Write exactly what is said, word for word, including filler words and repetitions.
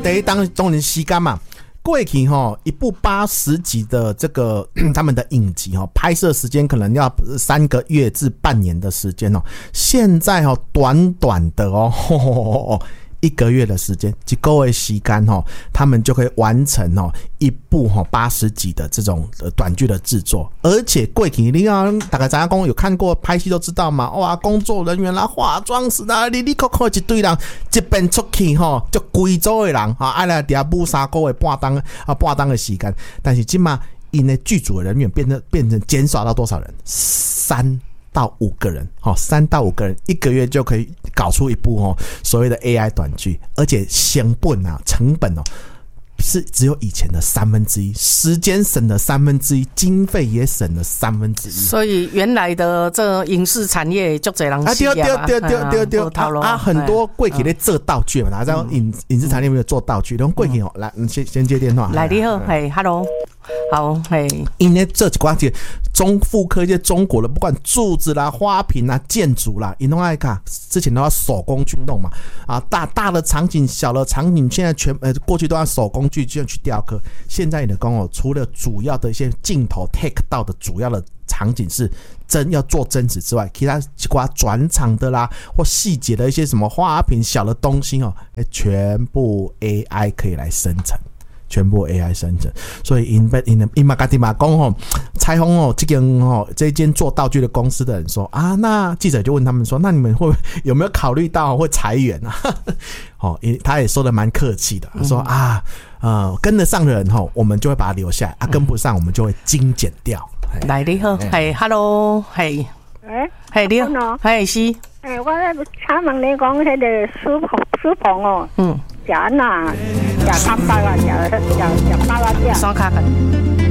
第一当中年时间嘛。过去哈一部八十集的这个他们的影集哈，拍摄时间可能要三个月至半年的时间哦。现在哈短短的哦，吼吼吼吼一个月的时间，一个月时间哈，他们就可以完成哦一部哈八十集的这种短剧的制作。而且过去你看大概咱讲有看过拍戏都知道嘛，哇，工作人员啦、化妆师啦，里里扣扣一堆人，一边出去吼，就规组的人哈，爱来底下补三个月半当啊半当的时间。但是今嘛，因为剧组的人员变成变成减少到多少人？三到五个人，好，三到五个人，一个月就可以搞出一部哦所谓的 A I 短剧，而且成本啊，成本哦是只有以前的三分之一，时间省了三分之一，经费也省了三分之一。 所以原来的这影视产业就这样死啊！ 对对对对对对对啊！很多过去在做道具嘛，然后影影视产业没有做道具，然后过去哦，来，先先接电话。 来，你好，嘿 ，Hello。好，嘿， 因为这几关节中复刻一些中国的，不管柱子啦、花瓶啦、建筑啦，因都爱看，之前都要手工去弄嘛，啊，大大的场景、小的场景，现在全呃过去都要手工去这样去雕刻。现在你的工哦，除了主要的一些镜头 take 到的主要的场景是真要做真实之外，其他几挂转场的啦，或细节的一些什么花瓶、小的东西哦，全部 A I 可以来生成。全部 A I 生成，所以因因因嘛家己嘛讲吼，彩虹哦，这间哦这间做道具的公司的人说啊，那记者就问他们说，那你们会有没有考虑到会裁员啊？哦，他也说的蛮客气的，说啊，呃，跟得上的人吼，我们就会把他留下来啊，跟不上我们就会精简掉。 来，你好，嘿 ，Hello， 嘿， 哎， 嘿，你好，嘿是， 哎，我请问你讲迄个书棚书棚哦，嗯。食哪？食卡包啊，食食食包啊，食。 三卡肯。